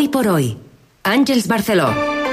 por hoy. Àngels Barceló.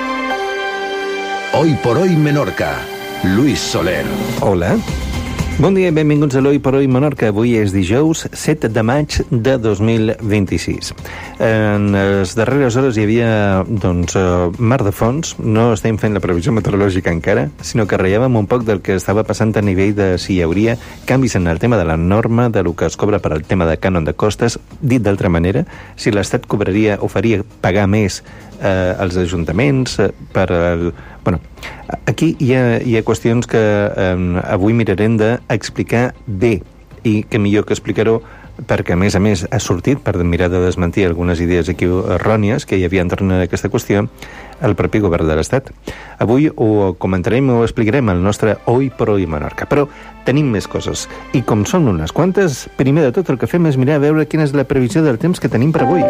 Hoy por hoy Menorca. Luis Soler. Hola. Bon dia i benvinguts a l'Hoy por Hoy Menorca. Avui és dijous 7 de maig de 2026. En les darreres hores hi havia, mar de fons. No estem fent la previsió meteorològica encara, sinó que rellevem un poc del que estava passant a nivell de si hi hauria canvis en el tema de la norma, de lo que es cobra per al tema de cànon de costes. Dit d'altra manera, si l'Estat cobraria o faria pagar més als ajuntaments per al... Bueno, aquí hi ha qüestions que avui mirarem d'explicar bé, i que millor que explicar-ho perquè, a més, ha sortit, per mirar de desmentir algunes idees aquí errònies que hi havia entorn a aquesta qüestió, el propi govern de l'Estat. Avui ho comentarem o ho explicarem al nostre Hoy por Hoy Menorca, però tenim més coses, i com són unes quantes, primer de tot el que fem és mirar a veure quina és la previsió del temps que tenim per avui.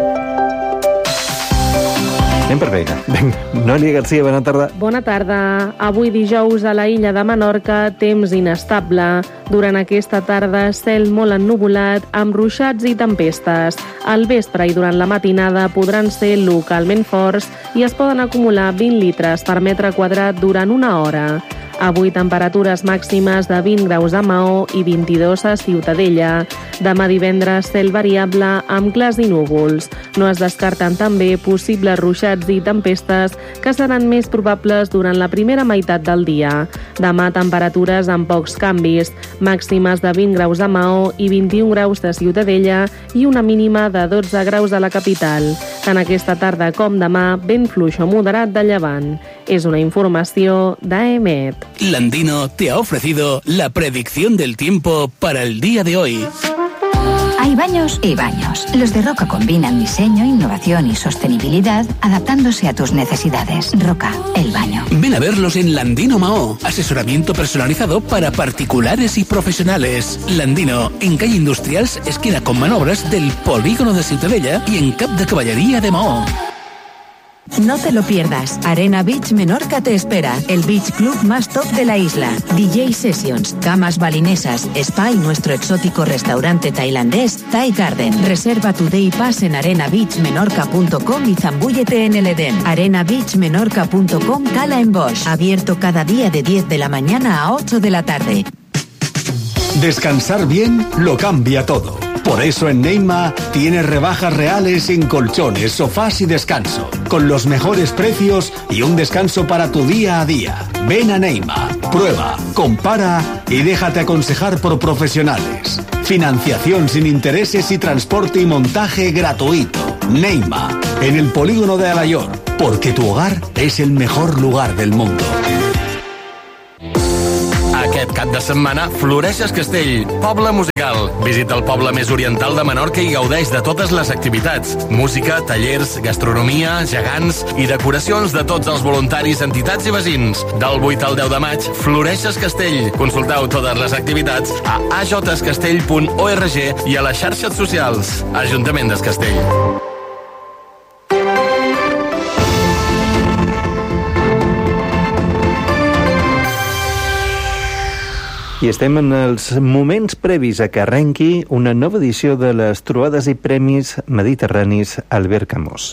Anem per feina. Nòlia Garcia, bona tarda. Bona tarda. Avui dijous a la illa de Menorca, temps inestable. Durant aquesta tarda, cel molt ennuvolat, amb ruixats i tempestes. Al vespre i durant la matinada podran ser localment forts i es poden acumular 20 litres per metre quadrat durant una hora. Avui temperatures màximes de 20 graus a Maó i 22 a Ciutadella. Demà divendres, cel variable amb clars i núvols. No es descarten també possibles ruixats i tempestes que seran més probables durant la primera meitat del dia. Demà temperatures amb pocs canvis, màximes de 20 graus a Maó i 21 graus de Ciutadella i una mínima de 12 graus a la capital. Tant aquesta tarda com demà, vent fluix o moderat de llevant. És una informació d'AEMET. Landino te ha ofrecido la predicción del tiempo para el día de hoy. Hay baños y baños. Los de Roca combinan diseño, innovación y sostenibilidad, adaptándose a tus necesidades. Roca, el baño. Ven a verlos en Landino Maó. Asesoramiento personalizado para particulares y profesionales. Landino, en calle Industrials, esquina con Manobras del Polígono de Ciutadella y en Cap de Caballería de Maó. No te lo pierdas. Arena Beach Menorca te espera. El beach club más top de la isla. DJ Sessions, camas balinesas, spa y nuestro exótico restaurante tailandés Thai Garden. Reserva tu day pass en arenabeachmenorca.com y zambúllete en el Edén. arenabeachmenorca.com, Cala en Bosch. Abierto cada día de 10 de la mañana a 8 de la tarde. Descansar bien lo cambia todo. Por eso en Neima tienes rebajas reales en colchones, sofás y descanso, con los mejores precios y un descanso para tu día a día. Ven a Neima, prueba, compara y déjate aconsejar por profesionales. Financiación sin intereses y transporte y montaje gratuito. Neima, en el polígono de Alayor, porque tu hogar es el mejor lugar del mundo. Aquest cap de setmana, Floreixes Castell, poble musical. Visita el poble més oriental de Menorca i gaudeix de totes les activitats. Música, tallers, gastronomia, gegants i decoracions de tots els voluntaris, entitats i veïns. Del 8 al 10 de maig, Floreixes Castell. Consulteu totes les activitats a ajcastell.org i a les xarxes socials. Ajuntament d'Es Castell. I estem en els moments previs a que arrenqui una nova edició de les Trobades i Premis Mediterranis Albert Camus.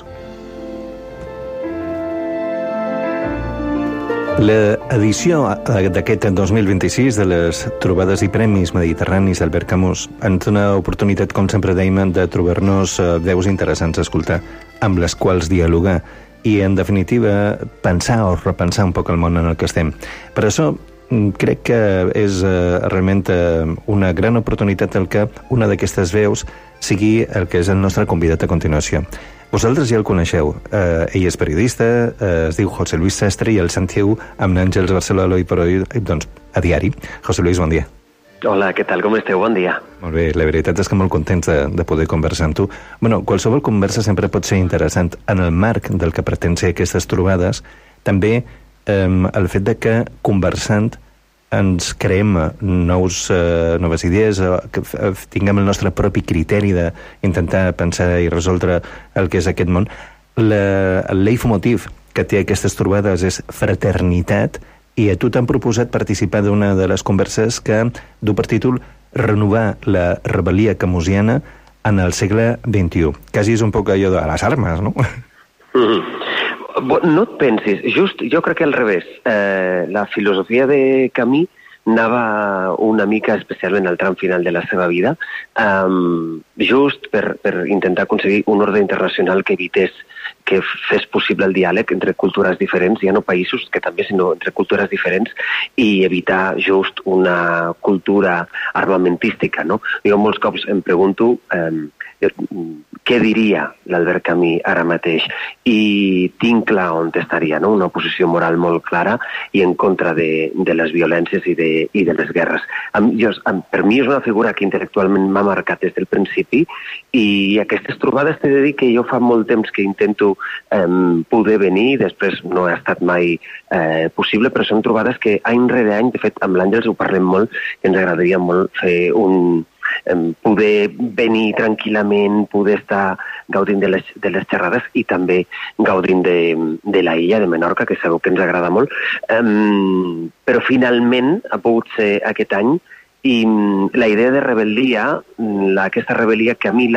L'edició d'aquest 2026 de les Trobades i Premis Mediterranis Albert Camus ens dona oportunitat, com sempre dèiem, de trobar-nos veus interessants a escoltar, amb les quals dialogar i, en definitiva, pensar o repensar un poc el món en el que estem. Per això, crec que és realment una gran oportunitat el que una d'aquestes veus sigui el que és el nostre convidat a continuació. Vosaltres ja el coneixeu. Ell és periodista, es diu José Luis Sastre i el sentiu amb Àngels Barceló Hoy por Hoy, doncs, a diari. José Luis, bon dia. Hola, què tal? Com esteu? Bon dia. Molt bé, la veritat és que molt contents de poder conversar amb tu. Bueno, qualsevol conversa sempre pot ser interessant. En el marc del que pretén ser aquestes trobades, també el fet de que conversant ens creem noves idees, que tinguem el nostre propi criteri d'intentar pensar i resoldre el que és aquest món. El leitmotiv que té aquestes trobades és fraternitat, i a tu t'han proposat participar d'una de les converses que du per títol Renovar la rebel·lia camusiana en el segle XXI. Quasi és un poc allò de les armes, no? No et pensis, just jo crec que al revés. La filosofia de Camus anava una mica, especialment al tram final de la seva vida, just per intentar aconseguir un ordre internacional que evités que fes possible el diàleg entre cultures diferents, ja no països que també, sinó entre cultures diferents, i evitar just una cultura armamentística, no? Jo molts cops em pregunto què diria l'Albert Camus ara mateix, i tinc clar on estaria, no? Una posició moral molt clara i en contra de les violències i de les guerres. Per mi és una figura que intel·lectualment m'ha marcat des del principi, i aquestes trobades t'he de dir que jo fa molt temps que intento poder venir, després no ha estat mai possible, però són trobades que any rere any, de fet amb l'Àngels ho parlem molt, que ens agradaria molt fer poder venir tranquil·lament, poder estar gaudint de les xerrades i també gaudint de la illa de Menorca, que segur que ens agrada molt. Però finalment ha pogut ser aquest any, i la idea de rebel·lia, aquesta rebel·lia que a mi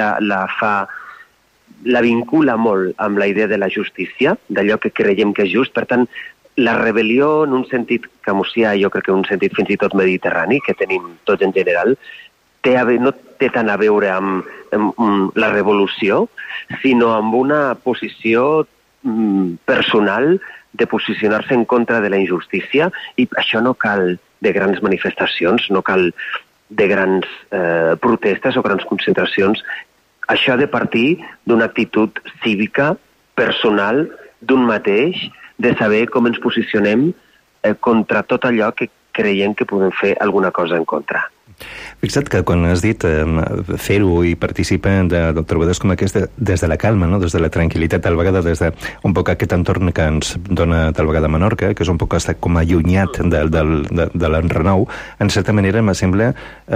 la vincula molt amb la idea de la justícia, d'allò que creiem que és just. Per tant, la rebel·lió en un sentit camusià, jo crec que en un sentit fins i tot mediterrani, que tenim tots en general, no té tant a veure amb la revolució, sinó amb una posició personal de posicionar-se en contra de la injustícia, i això no cal de grans manifestacions, no cal de grans protestes o grans concentracions. Això ha de partir d'una actitud cívica, personal, d'un mateix, de saber com ens posicionem contra tot allò que creiem que podem fer alguna cosa en contra. Fixa't que quan has dit fer-ho i participar de trobades com aquesta des de la calma, no? Des de la tranquil·litat, tal vegada des de un poc aquest entorn que ens dona tal vegada Menorca, que és un poc estat com allunyat de l'enrenou, en certa manera me sembla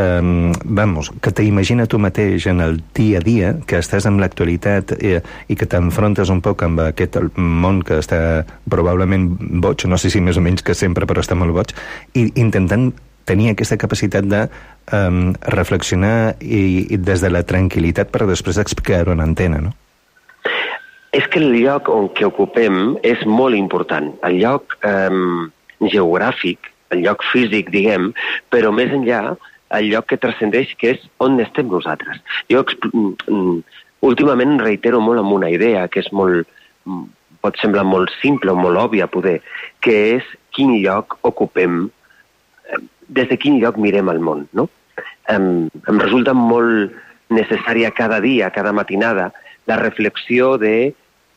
que t'imagina tu mateix en el dia a dia, que estàs amb l'actualitat i que t'enfrontes un poc amb aquest món que està probablement boig, no sé si més o menys que sempre, però està molt boig, i intentant tenir aquesta capacitat de reflexionar i des de la tranquil·litat per després explicar-ho en antena, no? És que el lloc que ocupem és molt important. El lloc geogràfic, el lloc físic, diguem, però més enllà, el lloc que transcendeix, que és on estem nosaltres. Jo últimament reitero molt amb una idea que és molt, pot semblar molt simple o molt òbvia, poder, que és quin lloc ocupem, des de quin lloc mirem el món, no? Em resulta molt necessària cada dia, cada matinada, la reflexió de,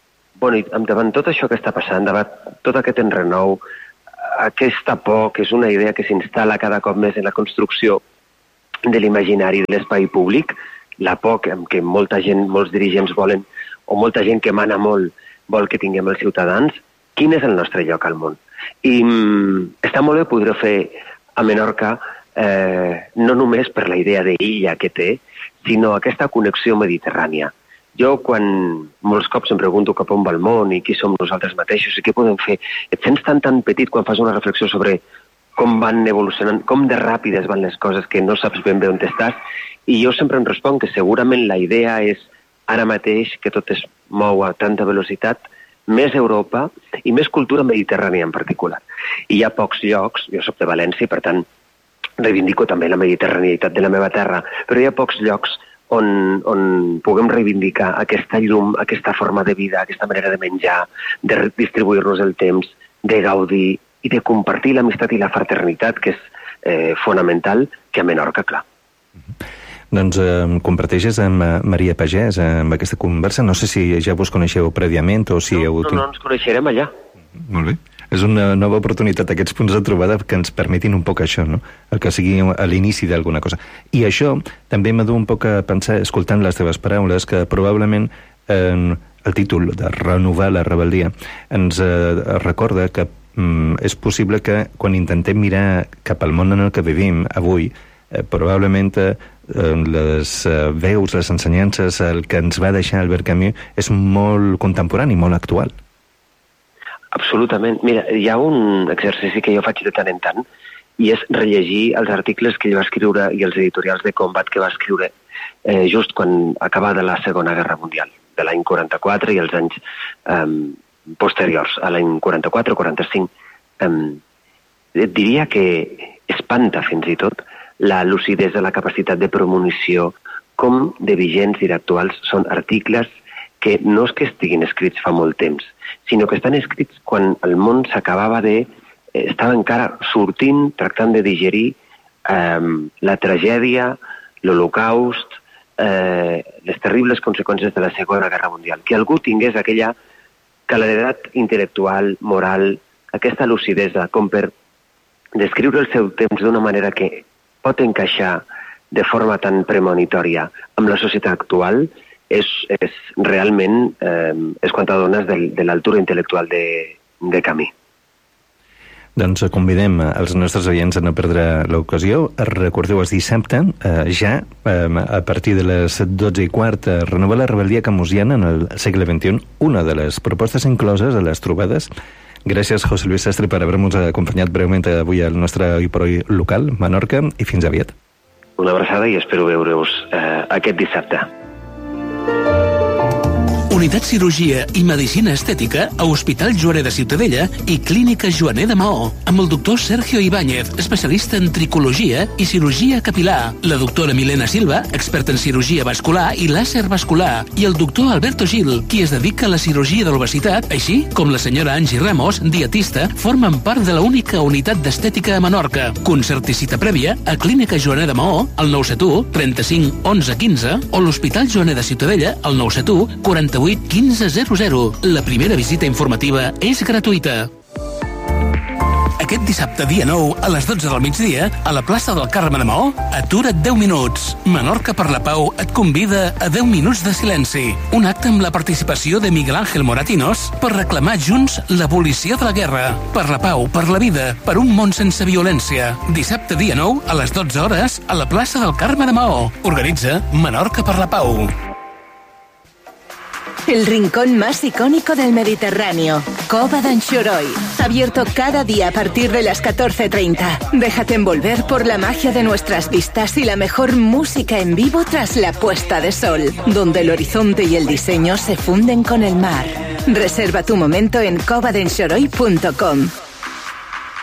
davant tot això que està passant, davant tot aquest enrenou, aquesta por, que és una idea que s'instal·la cada cop més en la construcció de l'imaginari de l'espai públic, la por que molta gent, molts dirigents volen, o molta gent que mana molt, vol que tinguem els ciutadans, quin és el nostre lloc al món? I està molt bé poder fer a Menorca, no només per la idea d'illa que té, sinó aquesta connexió mediterrània. Jo, quan molts cops em pregunto cap on va el món i qui som nosaltres mateixos i què podem fer, et sents tan petit quan fas una reflexió sobre com van evolucionant, com de ràpides van les coses que no saps ben bé on estàs, i jo sempre em responc que segurament la idea és ara mateix que tot es mou a tanta velocitat, més Europa i més cultura mediterrània en particular. I hi ha pocs llocs, jo soc de València, per tant reivindico també la mediterraneïtat de la meva terra, però hi ha pocs llocs on puguem reivindicar aquesta llum, aquesta forma de vida, aquesta manera de menjar, de distribuir-nos el temps, de gaudir i de compartir l'amistat i la fraternitat, que és fonamental, que a Menorca, clar. Doncs comparteixes amb Maria Pagès amb aquesta conversa. No sé si ja vos coneixeu prèviament o si... No, ens coneixerem allà. Molt bé. És una nova oportunitat, aquests punts de trobada que ens permetin un poc això, no? El que sigui a l'inici d'alguna cosa. I això també m'ha dut un poc a pensar, escoltant les teves paraules, que probablement el títol de Renovar la rebel·lia ens recorda que és possible que quan intentem mirar cap al món en el que vivim avui, probablement les veus, les ensenyances, el que ens va deixar Albert Camus és molt contemporani, molt actual. Absolutament. Mira, hi ha un exercici que jo faig de tant en tant i és rellegir els articles que ell va escriure i els editorials de combat que va escriure just quan acabava la Segona Guerra Mundial. de l'any 44 i els anys posteriors, a l'any 44-45, diria que espanta fins i tot la lucidesa, la capacitat de premonició, com de vigents i d'actuals són articles que no és que estiguin escrits fa molt temps, sinó que estan escrits quan el món s'acabava estava encara sortint, tractant de digerir la tragèdia, l'Holocaust, les terribles conseqüències de la Segona Guerra Mundial. Que algú tingués aquella claredat intel·lectual, moral, aquesta lucidesa, com per descriure el seu temps d'una manera que pot encaixar de forma tan premonitòria amb la societat actual, és realment és quan t'adones de l'altura intel·lectual de Camus. Doncs convidem els nostres oients a no perdre l'ocasió. Recordeu, és dissabte, ja, a partir de les 12:15, renova la rebel·lia camusiana en el segle XXI, una de les propostes incloses a les trobades. Gràcies, José Luis Sastre, per haver-nos acompanyat breument avui al nostre Oi per Oi local, Menorca, i fins aviat. Una abraçada i espero veure-us aquest dissabte. Unitat Cirurgia i Medicina Estètica a Hospital Joaner de Ciutadella i Clínica Joaner de Maó, amb el doctor Sergio Ibáñez, especialista en tricologia i cirurgia capilar, la doctora Milena Silva, experta en cirurgia vascular i làser vascular, i el doctor Alberto Gil, qui es dedica a la cirurgia de l'obesitat, així com la senyora Angie Ramos, dietista, formen part de la única unitat d'estètica a Menorca. Concert i cita prèvia a Clínica Joaner de Maó, al 971 35 11 15, o l'Hospital Joaner de Ciutadella, al 971 48 1500. La primera visita informativa és gratuïta. Aquest dissabte, dia 9, a les 12 del migdia, a la plaça del Carme de Maó, atura't 10 minuts. Menorca per la Pau et convida a 10 minuts de silenci. Un acte amb la participació de Miguel Ángel Moratinos per reclamar junts l'abolició de la guerra. Per la pau, per la vida, per un món sense violència. Dissabte, dia 9, a les 12 hores, a la plaça del Carme de Maó. Organitza Menorca per la Pau. El rincón más icónico del Mediterráneo, Cova d'Anxoroy. Abierto cada día a partir de las 14:30. Déjate envolver por la magia de nuestras vistas y la mejor música en vivo tras la puesta de sol, donde el horizonte y el diseño se funden con el mar. Reserva tu momento en covadenxoroy.com.